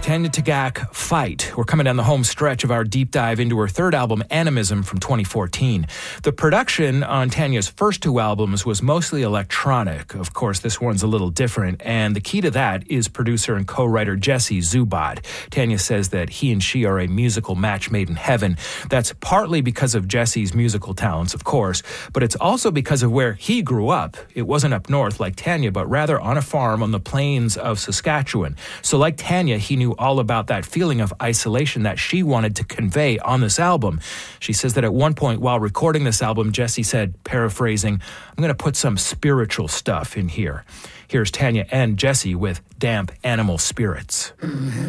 Tanya Tagaq, Fight. We're coming down the home stretch of our deep dive into her third album, Animism, from 2014. The production on Tanya's first two albums was mostly electronic. Of course, this one's a little different, and the key to that is producer and co-writer Jesse Zubat. Tanya says that he and she are a musical match made in heaven. That's partly because of Jesse's musical talents, of course, but it's also because of where he grew up. It wasn't up north like Tanya, but rather on a farm on the plains of Saskatchewan. So like Tanya, he knew all about that feeling of isolation that she wanted to convey on this album. She says that at one point while recording this album, Jesse said, paraphrasing, "I'm going to put some spiritual stuff in here." Here's Tanya and Jesse with Damp Animal Spirits.